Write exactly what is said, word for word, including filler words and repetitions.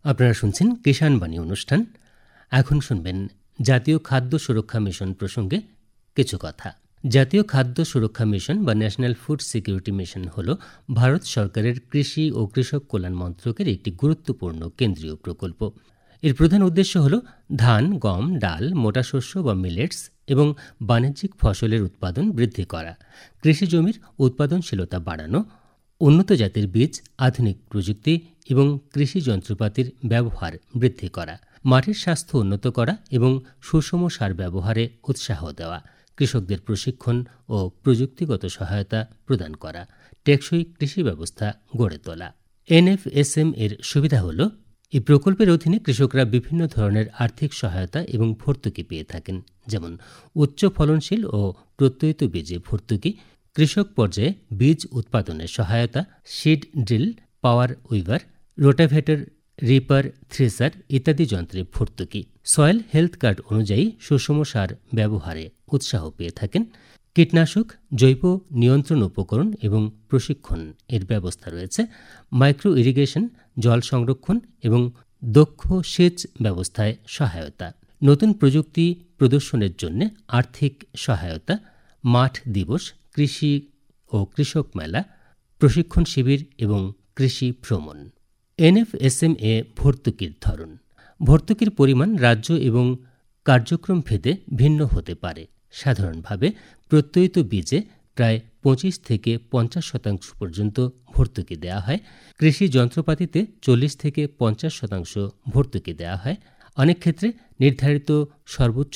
আপনারা শুনছেন কিষাণ বাণী অনুষ্ঠান। এখন শুনবেন জাতীয় খাদ্য সুরক্ষা মিশন প্রসঙ্গে কিছু কথা। জাতীয় খাদ্য সুরক্ষা মিশন বা ন্যাশনাল ফুড সিকিউরিটি মিশন হল ভারত সরকারের কৃষি ও কৃষক কল্যাণ মন্ত্রকের একটি গুরুত্বপূর্ণ কেন্দ্রীয় প্রকল্প। এর প্রধান উদ্দেশ্য হল ধান, গম, ডাল, মোটা শস্য বা মিলেটস এবং বাণিজ্যিক ফসলের উৎপাদন বৃদ্ধি করা, কৃষি জমির উৎপাদনশীলতা বাড়ানো, উন্নত জাতের বীজ, আধুনিক প্রযুক্তি এবং কৃষি যন্ত্রপাতির ব্যবহার বৃদ্ধি করা, মাটির স্বাস্থ্য উন্নত করা এবং সুষম সার ব্যবহারে উৎসাহ দেওয়া, কৃষকদের প্রশিক্ষণ ও প্রযুক্তিগত সহায়তা প্রদান করা, টেকসই কৃষি ব্যবস্থা গড়ে তোলা। এন এফ এস এম এর সুবিধা হল এই প্রকল্পের অধীনে কৃষকরা বিভিন্ন ধরনের আর্থিক সহায়তা এবং ভর্তুকি পেয়ে থাকেন, যেমন উচ্চ ফলনশীল ও প্রত্যয়িত বীজে ভর্তুকি, কৃষক পর্যায়ে বীজ উৎপাদনের সহায়তা, সিড ড্রিল, পাওয়ার উইভার, রোটাভেটর, রিপার, থ্রেসার ইত্যাদি যন্ত্রে ভর্তুকি। সয়েল হেলথ কার্ড অনুযায়ী সুষম সার ব্যবহারে উৎসাহ পেয়ে থাকেন। কীটনাশক, জৈব নিয়ন্ত্রণ উপকরণ এবং প্রশিক্ষণ এর ব্যবস্থা রয়েছে। মাইক্রো ইরিগেশন, জল সংরক্ষণ এবং দক্ষ সেচ ব্যবস্থায় সহায়তা, নতুন প্রযুক্তি প্রদর্শনের জন্য আর্থিক সহায়তা, মাঠ দিবস, কৃষি ও কৃষক মেলা, প্রশিক্ষণ শিবির এবং কৃষি ভ্রমণ। N F S M A ভর্তুকির ধরন। ভর্তুকির পরিমাণ রাজ্য এবং কার্যক্রম ভেদে ভিন্ন হতে পারে। সাধারণভাবে প্রত্যয়িত বীজে প্রায় পঁচিশ থেকে পঞ্চাশ শতাংশ পর্যন্ত ভর্তুকি দেওয়া হয়। কৃষি যন্ত্রপাতিতে চল্লিশ থেকে পঞ্চাশ শতাংশ ভর্তুকি দেওয়া হয়। অনেক ক্ষেত্রে নির্ধারিত সর্বোচ্চ